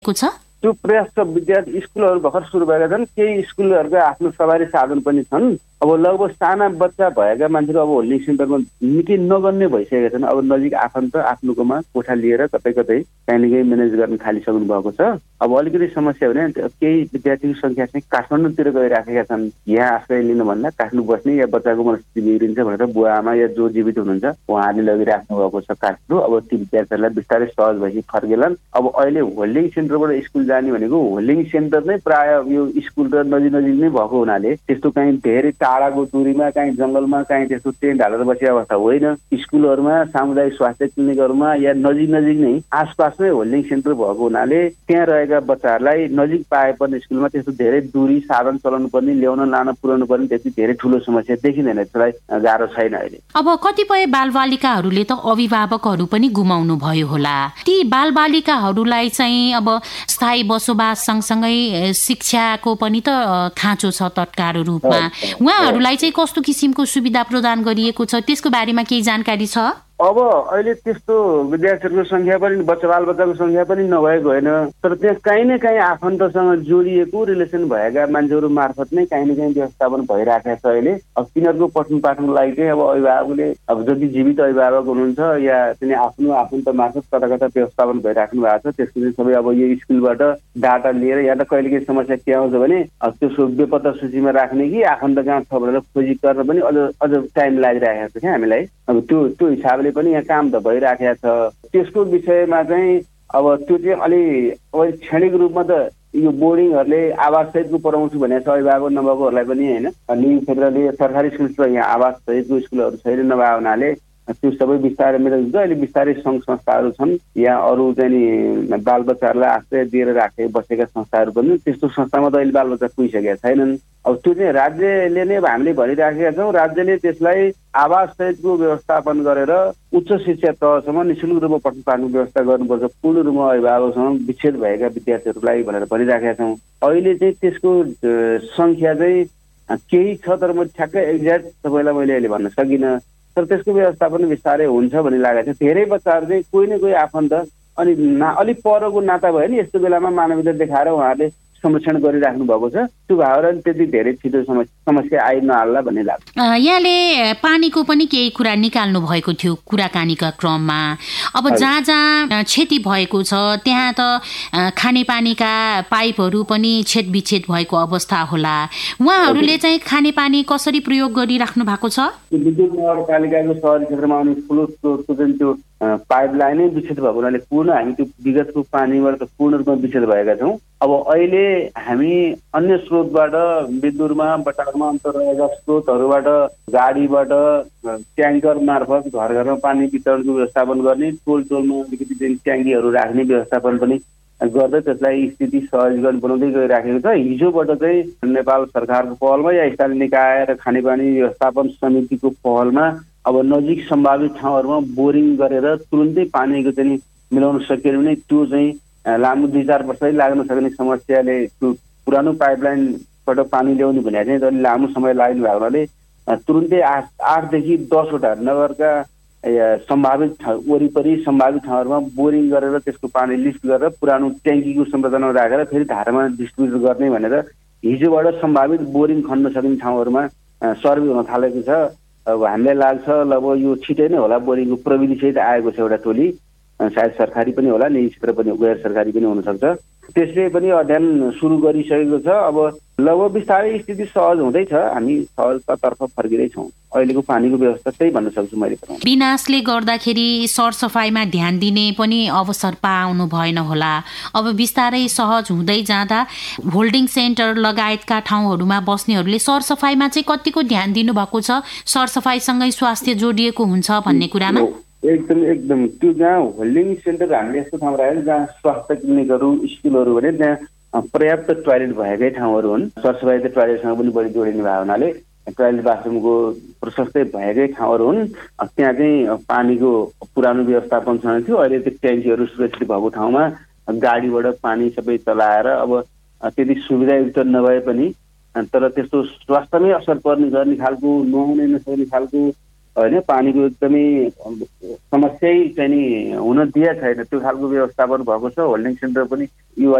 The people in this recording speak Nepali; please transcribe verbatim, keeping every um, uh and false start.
छ? त्यो प्रयास त विद्यार्थी स्कुलहरू भर्खर सुरु भएका छन्। केही स्कुलहरूका आफ्नो सवारी साधन पनि छन्। अब लगभग साना बच्चा भएका मान्छेहरू अब होल्डिङ सेन्टरमा निकै नगन्ने भइसकेका छन्। अब नजिक आफन्त आफ्नोकोमा कोठा लिएर कतै कतै काहीँ न काहीँ म्यानेज गर्न थालिसक्नु भएको छ। अब अलिकति समस्या भने केही विद्यार्थीको सङ्ख्या चाहिँ काठमाडौँतिर गइराखेका छन्। यहाँ आश्रय लिनु भन्दा काठमाडौँ बस्ने या बच्चाको मनस्थिति बिग्रिन्छ भनेर बुवा आमा या जो जीवित हुनुहुन्छ उहाँहरूले लगिराख्नु भएको छ काठमाडौँ। अब ती विद्यार्थीहरूलाई बिस्तारै सहज भएपछि फर्केलान्। अब अहिले होल्डिङ सेन्टरबाट स्कुल जाने भनेको होल्डिङ सेन्टर नै प्राय यो स्कुल र नजिक नजिक नै भएको हुनाले त्यस्तो काहीँ धेरै टाढाको दूरीमा काहीँ जङ्गलमा काहीँ त्यस्तो टेन्ट हालेर बसेको अवस्था होइन। स्कुलहरूमा सामुदायिक स्वास्थ्य क्लिनिकहरूमा या नजिक नजिक नै आसपासमै होल्डिङ सेन्टर भएको हुनाले त्यहाँ रहेका बच्चाहरूलाई नजिक पाए पनि स्कुलमा त्यस्तो धेरै दूरी साधन चलाउनु पर्ने ल्याउन लान पुर्याउनु पर्ने त्यति धेरै ठुलो समस्या देखिँदैन। त्यसलाई गाह्रो छैन अहिले। अब कतिपय बालबालिकाहरूले त अभिभावकहरू पनि गुमाउनु भयो होला। ती बालबालिकाहरूलाई चाहिँ अब स्थायी बसोबास सँगसँगै शिक्षाको पनि त खाँचो छ तत्काल रूपमा। उहाँहरूलाई चाहिँ कस्तो किसिमको सुविधा प्रदान गरिएको छ त्यसको बारेमा केही जानकारी छ? अब अहिले त्यस्तो विद्यार्थीहरूको सङ्ख्या पनि बच्चा बालबच्चाको सङ्ख्या पनि नभएको होइन। तर त्यहाँ काहीँ न काहीँ आफन्तसँग जोडिएको रिलेसन भएका मान्छेहरू मार्फत नै काहीँ न काहीँ व्यवस्थापन भइराखेको छ अहिले। अब तिनीहरूको पठन पाठनको लागि चाहिँ अब अभिभावकले अब जति जीवित अभिभावक हुनुहुन्छ या तिनी आफ्नो आफन्त मार्फत कता कता व्यवस्थापन भइराख्नु भएको छ। त्यसको चाहिँ सबै अब यो स्कुलबाट डाटा लिएर या त कहिले काहीँ समस्या के आउँछ भने अब त्यो बेपत्ता सूचीमा राख्ने कि आफन्त कहाँ छ भनेर खोजी गर्न पनि अझ अझ टाइम लागिरहेको छ क्या हामीलाई। अब त्यो त्यो हिसाबले पनि यहाँ काम त भइराखेको छ। त्यसको विषयमा चाहिँ अब त्यो चाहिँ अलि अब क्षणिक रूपमा त यो बोर्डिङहरूले आवास सहितको पढाउँछु भनेको छ अभिभावक नभएकोहरूलाई पनि होइन। निजी क्षेत्रले सरकारी स्कुल यहाँ आवास सहितको स्कुलहरू छैन नभए हुनाले त्यो सबै बिस्तारै मेरो अहिले बिस्तारै सङ्घ संस्थाहरू छन् या अरू चाहिँ नि बालबच्चाहरूलाई आश्रय दिएर राखे बसेका संस्थाहरू पनि त्यस्तो संस्थामा त अहिले बालबच्चा पुगिसकेका छैनन्। अब त्यो चाहिँ राज्यले नै हामीले भनिराखेका छौँ। राज्यले त्यसलाई आवास सहितको व्यवस्थापन गरेर उच्च शिक्षा तहसम्म निःशुल्क रूपमा पठन पाठनको व्यवस्था गर्नुपर्छ पूर्ण रूपमा अभिभावकसँग विच्छेद भएका विद्यार्थीहरूलाई भनेर भनिराखेका छौँ। अहिले चाहिँ त्यसको सङ्ख्या चाहिँ केही छ तर म ठ्याक्कै एक्ज्याक्ट तपाईँलाई मैले अहिले भन्न सकिनँ। तर त्यसको व्यवस्थापन बिस्तारै हुन्छ भन्ने लागेको छ। धेरै बच्चाहरू चाहिँ कोही न कोही आफन्त अनि ना अलिक परको नाता भयो नि यस्तो बेलामा मानवीयता देखाएर उहाँहरूले संरक्षण गरिराख्नु भएको छ। त्यो भएर त्यति धेरै छिटो समस्या आइ नहाल्ला भन्ने लाग्छ। यहाँले पानीको पनि केही कुरा निकाल्नु भएको थियो कुराकानीका क्रममा। अब जहाँ जहाँ क्षति भएको छ त्यहाँ त खानेपानीका पाइपहरू पनि छेदविच्छेद भएको अवस्था होला। उहाँहरूले चाहिँ खानेपानी कसरी प्रयोग गरिराख्नु भएको छ? विद्युत नगरपालिकाको सहरी क्षेत्रमा आउने ठुलो स्रोतको चाहिँ त्यो पाइप लाइनै विच्छेद भएको हुनाले पूर्ण हामी त्यो विगतको पानीबाट त पूर्ण रूपमा विच्छेद भएका छौँ। अब अहिले हामी अन्य स्रोतबाट विद्युतमा बटारमा अन्तर रहेका स्रोतहरूबाट गाडीबाट ट्याङ्कर मार्फत घर घरमा पानी वितरणको व्यवस्थापन गर्ने टोल टोलमा अलिकति ट्याङ्कीहरू राख्ने व्यवस्थापन पनि गर्दै त्यसलाई स्थिति सहजीकरण बनाउँदै गइराखेको छ। हिजोबाट चाहिँ नेपाल सरकारको पहलमा या स्थानीय निकाय र खानेपानी व्यवस्थापन समितिको पहलमा अब नजिक सम्भावित ठाउँहरूमा बोरिङ गरेर तुरुन्तै पानीको चाहिँ मिलाउन सकियो भने त्यो चाहिँ लामो दुई चार वर्षै लाग्न सक्ने समस्याले त्यो पुरानो पाइपलाइनबाट पानी ल्याउने भने चाहिँ अलि लामो समय लाग्ने भएको हुनाले तुरुन्तै आठ आठदेखि दसवटा नगरका सम्भावित ठाउँ वरिपरि सम्भावित ठाउँहरूमा बोरिङ गरेर त्यसको पानी लिफ्ट गरेर पुरानो ट्याङ्कीको संरचनामा राखेर फेरि धारामा डिस्ट्रिब्युट गर्ने भनेर हिजोबाट सम्भावित बोरिङ खन्न सक्ने ठाउँहरूमा सर्वे हुन थालेको छ। अब हामीलाई लाग्छ लगभग यो छिटै नै होला। बोरिङको प्रविधिसहित आएको छ एउटा टोली, सायद सरकारी पनि होला निजी क्षेत्र पनि गैर सरकारी पनि हुनसक्छ। त्यसले पनि अध्ययन सुरु गरिसकेको छ। अब लगभग बिस्तारै स्थिति सहज हुँदैछ। हामी सहजतातर्फ फर्किँदैछौँ। अहिलेको पानीको व्यवस्था त्यही भन्न सक्छु मैले। विनाशले गर्दाखेरि सरसफाइमा ध्यान दिने पनि अवसर पाउनु भएन होला। अब बिस्तारै सहज हुँदै जाँदा होल्डिङ सेन्टर लगायतका ठाउँहरूमा बस्नेहरूले सरसफाइमा चाहिँ कतिको ध्यान दिनुभएको छ? सरसफाइसँगै स्वास्थ्य जोडिएको हुन्छ भन्ने कुरामा एकदम एकदम त्यो जहाँ होल्डिङ सेन्टर हामीले यस्तो ठाउँ राखेर जहाँ स्वास्थ्य क्लिनिकहरू स्कुलहरू भने त्यहाँ पर्याप्त टोयलेट भएकै ठाउँहरू हुन्। सरसफाइ त टोयलेटसँग पनि बढी जोडिने भएको हुनाले टोयलेट बाथरुमको प्रशस्तै भएकै ठाउँहरू हुन्। त्यहाँ चाहिँ पानीको पुरानो व्यवस्थापनसँग थियो। अहिले त्यो ट्याङ्कीहरू सुरक्षित भएको ठाउँमा गाडीबाट पानी सबै चलाएर अब त्यति सुविधायुक्त नभए पनि तर त्यस्तो स्वास्थ्यमै असर पर्ने गर्ने खालको नुहाउनै नसक्ने खालको होइन पानीको एकदमै समस्यै चाहिँ नि हुन दिएको छैन, त्यो खालको व्यवस्थापन भएको छ। होल्डिङ सेन्टर पनि यो